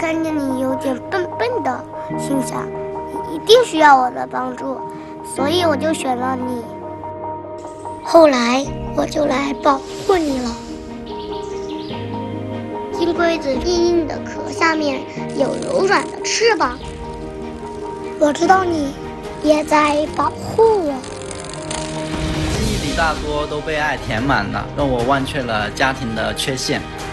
看见你有点笨笨的，心想你一定需要我的帮助，所以我就选了你。后来我就来保护你了。金龟子硬硬的壳下面有柔软的翅膀，我知道你也在保护我。 记忆里大多都被爱填满了，让我忘却了家庭的缺陷。